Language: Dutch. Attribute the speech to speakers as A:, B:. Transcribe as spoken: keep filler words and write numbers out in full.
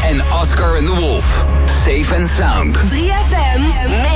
A: En Oscar and the Wolf. Safe and Sound.
B: drie F M